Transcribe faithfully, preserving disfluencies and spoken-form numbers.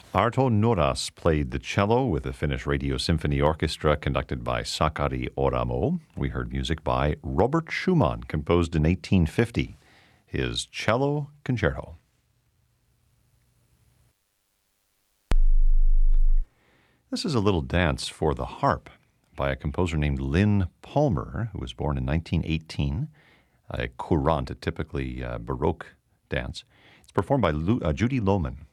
Arto Noras played the cello with the Finnish Radio Symphony Orchestra conducted by Sakari Oramo. We heard music by Robert Schumann, composed in eighteen fifty, his Cello Concerto. This is a little dance for the harp by a composer named Lynn Palmer, who was born in nineteen eighteen, a courant, a typically uh, Baroque dance. It's performed by Lu- uh, Judy Lohman.